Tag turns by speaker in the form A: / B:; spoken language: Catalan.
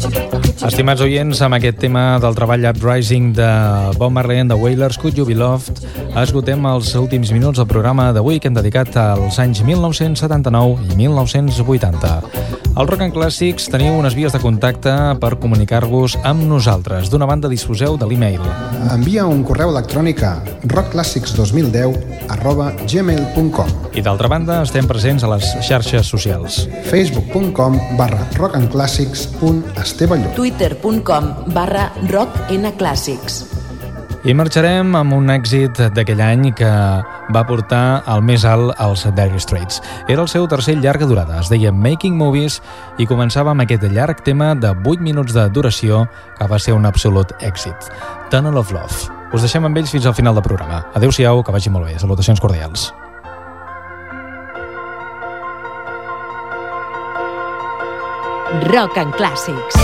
A: Estimats oients, amb aquest tema del treball Uprising de Bob Marley and the Wailers, Could You Be Loved, esgotem els últims minuts del programa d'avui que hem dedicat als anys 1979 i 1980. Al Rock and Classics teniu unes vies de contacte per comunicar-vos amb nosaltres. D'una banda, disposeu de l'e-mail.
B: Envia un correu electrònic a rockclassics2010@gmail.com.
A: I d'altra banda, estem presents a les xarxes socials.
B: facebook.com/rockandclassics.esteballó,
C: twitter.com/rocknclassics.
A: I marxarem amb un èxit d'aquell any que va portar al més alt als Dire Straits. Era el seu tercer llarga durada, es deia Making Movies, i començava amb aquest llarg tema de 8 minuts de duració que va ser un absolut èxit. Tunnel of Love. Us deixem amb ells fins al final del programa. Adéu-siau, que vagi molt bé. Salutacions cordials.
C: Rock and Classics.